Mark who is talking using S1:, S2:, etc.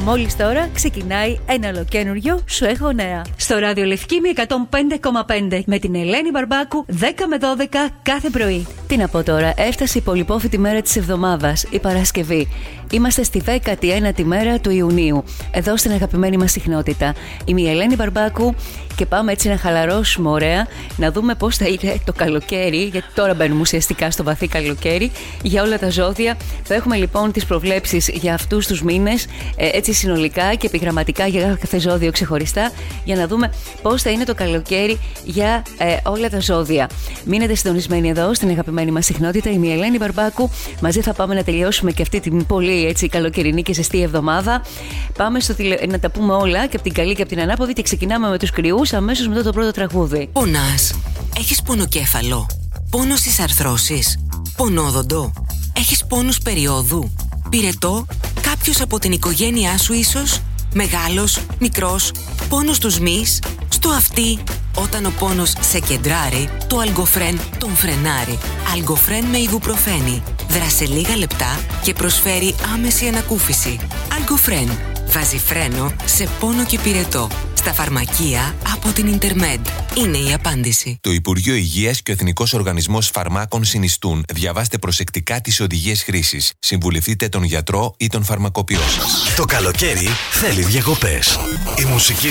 S1: Μόλις τώρα ξεκινάει ένα ολοκένουργιο Σου έχω νέα. Στο ράδιο Λευκήμη 105,5 με την Ελένη Μπαρμπάκου 10 με 12 κάθε πρωί. Τι να πω τώρα, έφτασε η πολυπόφητη μέρα της εβδομάδας, η Παρασκευή. Είμαστε στη 19η μέρα του Ιουνίου, εδώ στην αγαπημένη μας συχνότητα. Είμαι η Ελένη Μπαρμπάκου και πάμε έτσι να χαλαρώσουμε ωραία, να δούμε πώς θα είναι το καλοκαίρι, γιατί τώρα μπαίνουμε ουσιαστικά στο βαθύ καλοκαίρι, για όλα τα ζώδια. Θα έχουμε λοιπόν τις προβλέψεις για αυτούς τους μήνες, έτσι συνολικά και επιγραμματικά για κάθε ζώδιο ξεχωριστά, για να δούμε πώς θα είναι το καλοκαίρι για όλα τα ζώδια. Μείνετε συντονισμένοι εδώ στην αγαπημένη μας συχνότητα. Είμαι η Ελένη Μπαρμπάκου. Μαζί θα πάμε να τελειώσουμε και αυτή την πολύ έτσι καλοκαιρινή και ζεστή εβδομάδα. Πάμε να τα πούμε όλα και από την καλή και από την ανάποδη και ξεκινάμε με τους κρυούς αμέσως μετά το πρώτο τραγούδι.
S2: Πονάς? Έχεις πονοκέφαλο? Πόνο στις αρθρώσεις? Πονόδοντο? Έχεις πόνους περιόδου? Πυρετό? Κάποιος από την οικογένειά σου ίσως? Μεγάλος? Μικρός? Πόνος στους μυς? Στο αυτί? Όταν ο πόνος σε κεντράρει, το Αλγκοφρέν τον φρενάρει. Αλγκοφρέν με ιβουπροφένη. Δράσε λίγα λεπτά και προσφέρει άμεση ανακούφιση. Αλγκοφρέν βάζει φρένο σε πόνο και πυρετό. Στα φαρμακεία από την Ιντερμέντ. Είναι η απάντηση.
S3: Το Υπουργείο Υγείας και ο Εθνικός Οργανισμός Φαρμάκων συνιστούν. Διαβάστε προσεκτικά τις οδηγίες χρήσης. Συμβουλευτείτε τον γιατρό ή τον φαρμακοποιό σας.
S4: Το καλοκαίρι θέλει διακοπές. Η μουσική